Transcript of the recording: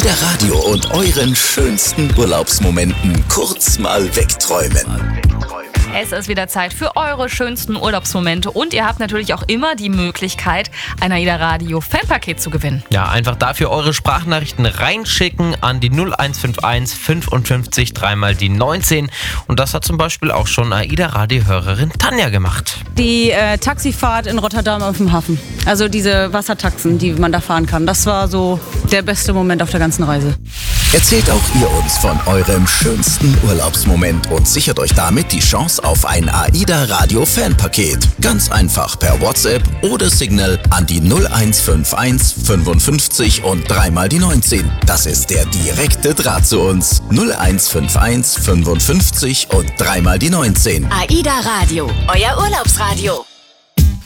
AIDA Radio und euren schönsten Urlaubsmomenten kurz mal wegträumen. Es ist wieder Zeit für eure schönsten Urlaubsmomente und ihr habt natürlich auch immer die Möglichkeit, ein AIDA Radio Fanpaket zu gewinnen. Ja, einfach dafür eure Sprachnachrichten reinschicken an die 0151 55 3 die 19. Und das hat zum Beispiel auch schon AIDA Radio-Hörerin Tanja gemacht. Die Taxifahrt in Rotterdam auf dem Hafen. Also diese Wassertaxen, die man da fahren kann. Das war so der beste Moment auf der ganzen Reise. Erzählt auch ihr uns von eurem schönsten Urlaubsmoment und sichert euch damit die Chance auf ein AIDA Radio Fanpaket. Ganz einfach per WhatsApp oder Signal an die 0151 55 und 3 die 19. Das ist der direkte Draht zu uns. 0151 55 und 3 die 19. AIDA Radio, euer Urlaubsradio.